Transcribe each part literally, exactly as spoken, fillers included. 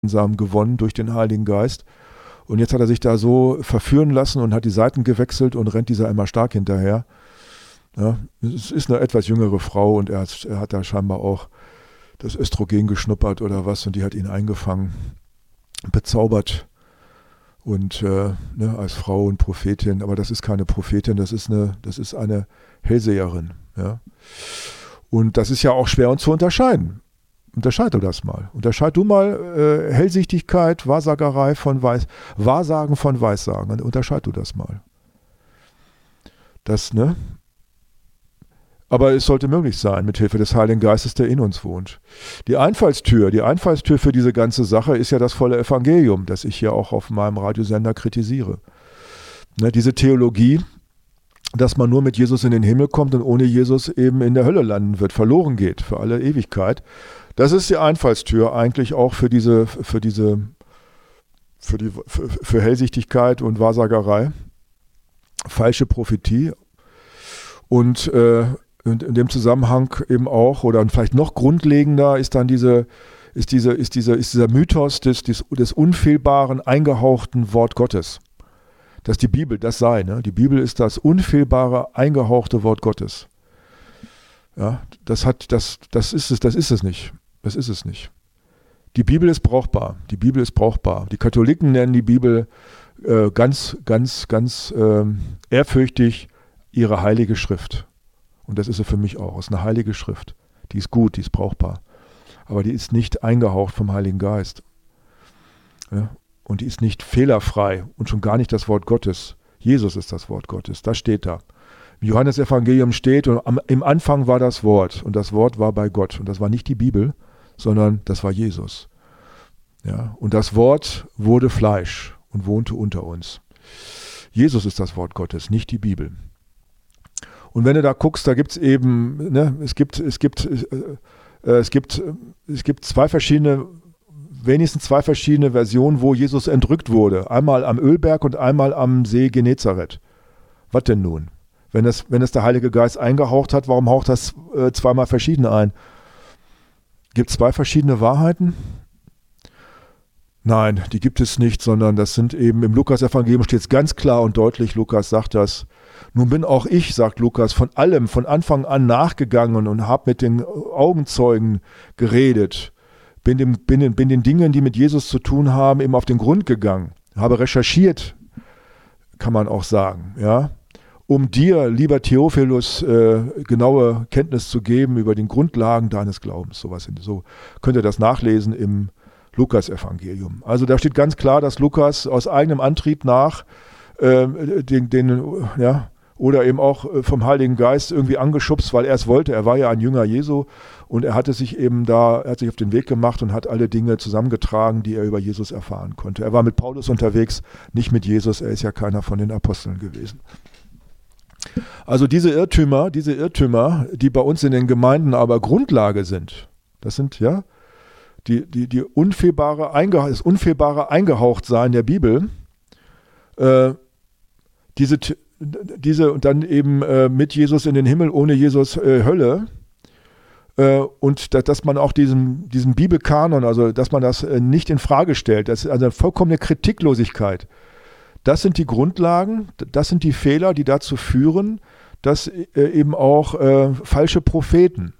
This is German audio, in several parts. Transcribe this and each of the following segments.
gewonnen durch den Heiligen Geist. Und jetzt hat er sich da so verführen lassen und hat die Seiten gewechselt und rennt dieser Emma Stark hinterher. Ja, es ist eine etwas jüngere Frau und er hat, er hat da scheinbar auch das Östrogen geschnuppert oder was und die hat ihn eingefangen, bezaubert und äh, ne, als Frau und Prophetin, aber das ist keine Prophetin, das ist eine, das ist eine Hellseherin. Ja. Und das ist ja auch schwer uns zu unterscheiden. Unterscheid du das mal. Unterscheid du mal äh, Hellsichtigkeit, Wahrsagerei von Weiß, Wahrsagen von Weissagen. Unterscheid du das mal. Das, ne? Aber es sollte möglich sein, mit Hilfe des Heiligen Geistes, der in uns wohnt. Die Einfallstür, die Einfallstür für diese ganze Sache ist ja das volle Evangelium, das ich hier auch auf meinem Radiosender kritisiere. Ne, diese Theologie, dass man nur mit Jesus in den Himmel kommt und ohne Jesus eben in der Hölle landen wird, verloren geht für alle Ewigkeit. Das ist die Einfallstür eigentlich auch für diese, für diese, für die, für, für Hellsichtigkeit und Wahrsagerei. Falsche Prophetie. Und äh, in dem Zusammenhang eben auch, oder vielleicht noch grundlegender ist dann diese, ist diese, ist diese, ist dieser Mythos des, des, des unfehlbaren, eingehauchten Wort Gottes. Dass die Bibel das sei, ne? Die Bibel ist das unfehlbare, eingehauchte Wort Gottes. Ja, das hat, das, das ist es, das ist es nicht. Das ist es nicht. Die Bibel ist brauchbar. Die Bibel ist brauchbar. Die Katholiken nennen die Bibel äh, ganz, ganz, ganz äh, ehrfürchtig ihre heilige Schrift. Und das ist sie für mich auch. Es ist eine heilige Schrift. Die ist gut, die ist brauchbar. Aber die ist nicht eingehaucht vom Heiligen Geist. Ja? Und die ist nicht fehlerfrei und schon gar nicht das Wort Gottes. Jesus ist das Wort Gottes. Das steht da. Im Johannesevangelium steht, und am, im Anfang war das Wort und das Wort war bei Gott. Und das war nicht die Bibel, sondern das war Jesus. Ja, und das Wort wurde Fleisch und wohnte unter uns. Jesus ist das Wort Gottes, nicht die Bibel. Und wenn du da guckst, da gibt es eben, ne, es gibt, es gibt, äh, es gibt, es gibt zwei verschiedene, wenigstens zwei verschiedene Versionen, wo Jesus entrückt wurde. Einmal am Ölberg und einmal am See Genezareth. Was denn nun? Wenn es, wenn es der Heilige Geist eingehaucht hat, warum haucht das äh, zweimal verschieden ein? Gibt es zwei verschiedene Wahrheiten? Nein, die gibt es nicht, sondern das sind eben, im Lukas-Evangelium steht es ganz klar und deutlich, Lukas sagt das, nun bin auch ich, sagt Lukas, von allem, von Anfang an nachgegangen und habe mit den Augenzeugen geredet, bin, dem, bin, den, bin den Dingen, die mit Jesus zu tun haben, eben auf den Grund gegangen, habe recherchiert, kann man auch sagen, ja, um dir, lieber Theophilus, äh, genaue Kenntnis zu geben über den Grundlagen deines Glaubens. Sowas, so könnt ihr das nachlesen im Lukas-Evangelium. Also da steht ganz klar, dass Lukas aus eigenem Antrieb nach äh, den, den, ja, oder eben auch vom Heiligen Geist irgendwie angeschubst, weil er es wollte. Er war ja ein Jünger Jesu und er hatte sich eben da, er hat sich auf den Weg gemacht und hat alle Dinge zusammengetragen, die er über Jesus erfahren konnte. Er war mit Paulus unterwegs, nicht mit Jesus. Er ist ja keiner von den Aposteln gewesen. Also diese Irrtümer, diese Irrtümer, die bei uns in den Gemeinden aber Grundlage sind, das sind ja die, die, die unfehlbare, einge, das unfehlbare Eingehauchtsein der Bibel, äh, diese, diese und dann eben äh, mit Jesus in den Himmel, ohne Jesus äh, Hölle, äh, und da, dass man auch diesen, diesen Bibelkanon, also dass man das äh, nicht in Frage stellt, das ist also eine vollkommene Kritiklosigkeit. Das sind die Grundlagen, das sind die Fehler, die dazu führen, dass äh, eben auch äh, falsche Propheten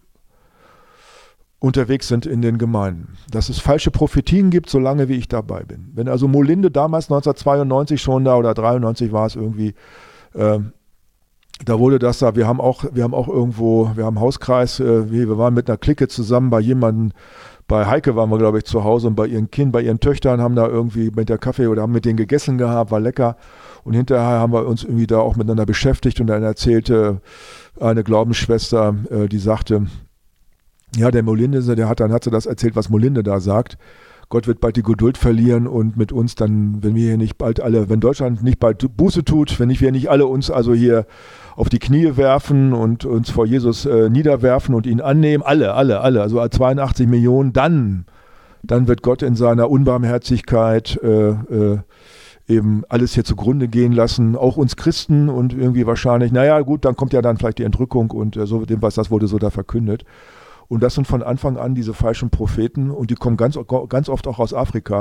unterwegs sind in den Gemeinden. Dass es falsche Prophetien gibt, solange wie ich dabei bin. Wenn also Molinde damals neunzehnhundertzweiundneunzig schon da oder dreiundneunzig war es irgendwie, äh, da wurde das da, wir haben auch, wir haben auch irgendwo, wir haben einen Hauskreis, äh, wir waren mit einer Clique zusammen bei jemandem, bei Heike waren wir, glaube ich, zu Hause und bei ihren Kindern, bei ihren Töchtern haben da irgendwie mit der Kaffee oder haben mit denen gegessen gehabt, war lecker. Und hinterher haben wir uns irgendwie da auch miteinander beschäftigt und dann erzählte eine Glaubensschwester, äh, die sagte, ja, der Molinde, der hat, dann hat sie das erzählt, was Molinde da sagt. Gott wird bald die Geduld verlieren und mit uns dann, wenn wir hier nicht bald alle, wenn Deutschland nicht bald Buße tut, wenn nicht, wir nicht alle uns also hier auf die Knie werfen und uns vor Jesus äh, niederwerfen und ihn annehmen, alle, alle, alle, also zweiundachtzig Millionen, dann, dann wird Gott in seiner Unbarmherzigkeit äh, äh, eben alles hier zugrunde gehen lassen, auch uns Christen und irgendwie wahrscheinlich, naja gut, dann kommt ja dann vielleicht die Entrückung und äh, so, was das wurde so da verkündet. Und das sind von Anfang an diese falschen Propheten und die kommen ganz, ganz oft auch aus Afrika.